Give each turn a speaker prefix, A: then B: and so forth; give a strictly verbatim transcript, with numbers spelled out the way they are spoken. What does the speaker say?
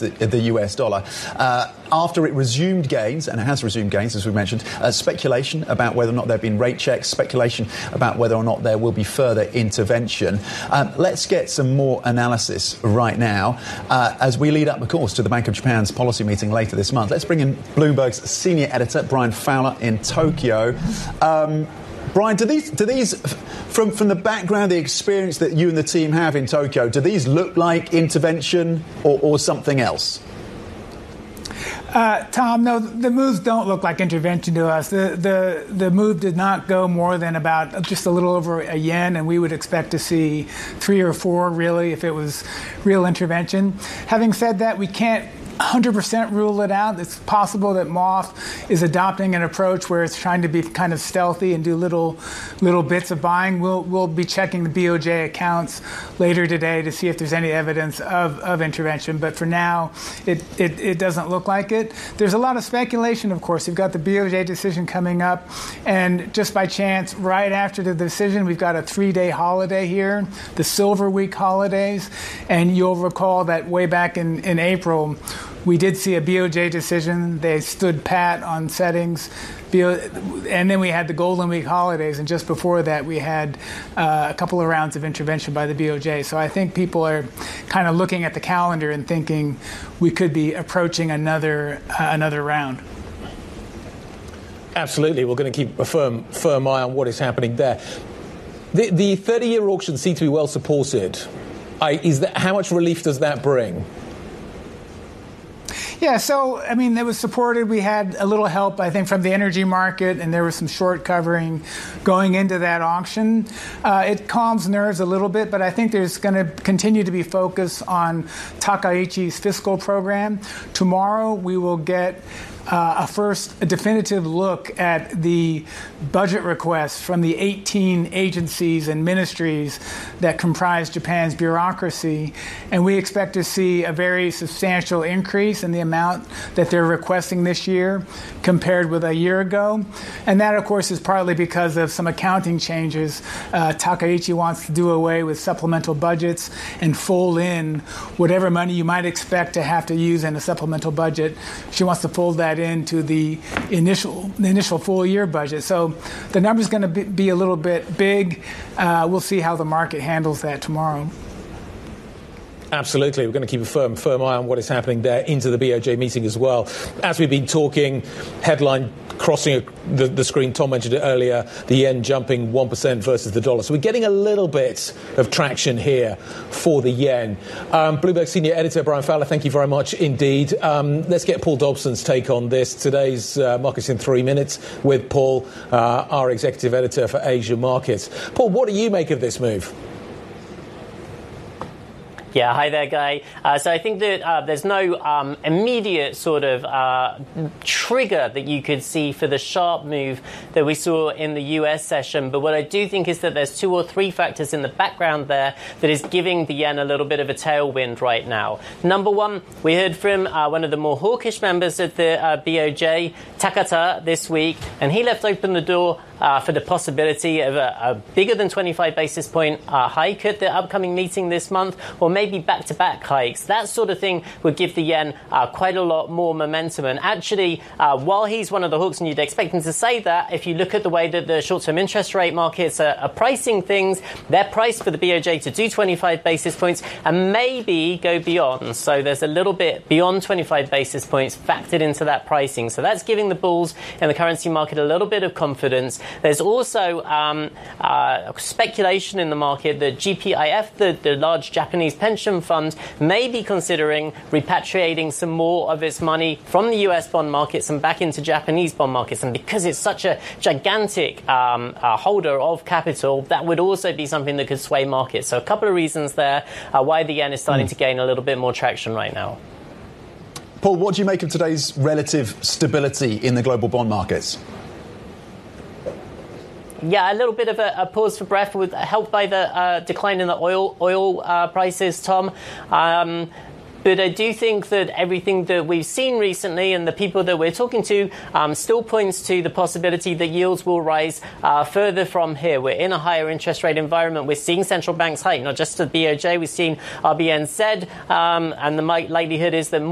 A: against the, the U S dollar. Uh, after it resumed gains, and it has resumed gains, as we mentioned, uh, speculation about whether or not there have been rate checks, speculation about whether or not there will be further intervention. Um, let's get some more analysis right now uh, as we lead up, of course, to the Bank of Japan's policy meeting later this month. Let's bring in Bloomberg's senior editor, Brian Fowler, in Tokyo. Um, Brian, do these, do these, from from the background, the experience that you and the team have in Tokyo, do these look like intervention or, or something else?
B: Uh, Tom, no, the moves don't look like intervention to us. The, the the move did not go more than about just a little over a yen, and we would expect to see three or four, really, if it was real intervention. Having said that, we can't one hundred percent rule it out. It's possible that M O F is adopting an approach where it's trying to be kind of stealthy and do little little bits of buying. We'll we'll be checking the B O J accounts later today to see if there's any evidence of, of intervention. But for now, it, it, it doesn't look like it. There's a lot of speculation, of course. You've got the B O J decision coming up. And just by chance, right after the decision, we've got a three-day holiday here, the Silver Week holidays. And you'll recall that way back in, in April, we did see a B O J decision. They stood pat on settings. And then we had the Golden Week holidays. And just before that, we had uh, a couple of rounds of intervention by the B O J. So I think people are kind of looking at the calendar and thinking we could be approaching another uh, another round.
C: Absolutely. We're going to keep a firm, firm eye on what is happening there. The, the thirty-year auction seems to be well supported. I, is that, how much relief does that bring?
B: Yeah, so, I mean, it was supported. We had a little help, I think, from the energy market, and there was some short covering going into that auction. Uh, it calms nerves a little bit, but I think there's going to continue to be focus on Takaichi's fiscal program. Tomorrow, we will get Uh, a first a definitive look at the budget requests from the eighteen agencies and ministries that comprise Japan's bureaucracy. And we expect to see a very substantial increase in the amount that they're requesting this year compared with a year ago. And that, of course, is partly because of some accounting changes. Uh, Takaichi wants to do away with supplemental budgets and fold in whatever money you might expect to have to use in a supplemental budget. She wants to fold that into the initial the initial full year budget. So the number's going to be, be a little bit big. Uh, we'll see how the market handles that tomorrow.
C: Absolutely. We're going to keep a firm, firm eye on what is happening there into the B O J meeting as well. As we've been talking, headline crossing a, the, the screen, Tom mentioned it earlier, the yen jumping one percent versus the dollar. So we're getting a little bit of traction here for the yen. Um, Bloomberg senior editor Brian Fowler, thank you very much indeed. Um, let's get Paul Dobson's take on this. Today's uh, Markets in Three Minutes with Paul, uh, our executive editor for Asia Markets. Paul, what do you make of this move?
D: Yeah, hi there, Guy. Uh, so I think that uh, there's no um, immediate sort of uh, trigger that you could see for the sharp move that we saw in the U S session. But what I do think is that there's two or three factors in the background there that is giving the yen a little bit of a tailwind right now. Number one, we heard from uh, one of the more hawkish members of the uh, B O J, Takata, this week, and he left open the door Uh, for the possibility of a, a bigger than twenty-five basis point uh, hike at the upcoming meeting this month, or maybe back-to-back hikes. That sort of thing would give the yen uh, quite a lot more momentum. And actually, uh, while he's one of the hawks, and you'd expect him to say that, if you look at the way that the short-term interest rate markets are, are pricing things, they're priced for the B O J to do twenty-five basis points and maybe go beyond. So there's a little bit beyond twenty-five basis points factored into that pricing. So that's giving the bulls in the currency market a little bit of confidence. There's also um, uh, speculation in the market that G P I F, the, the large Japanese pension fund, may be considering repatriating some more of its money from the U S bond markets and back into Japanese bond markets. And because it's such a gigantic um, uh, holder of capital, that would also be something that could sway markets. So a couple of reasons there uh, why the yen is starting mm. to gain a little bit more traction right now.
A: Paul, what do you make of today's relative stability in the global bond markets?
D: Yeah, a little bit of a, a pause for breath, with helped by the uh, decline in the oil oil uh, prices, Tom. Um, But I do think that everything that we've seen recently and the people that we're talking to um, still points to the possibility that yields will rise uh, further from here. We're in a higher interest rate environment. We're seeing central banks hike, not just the B O J. We've seen R B N Z, um, and the likelihood is that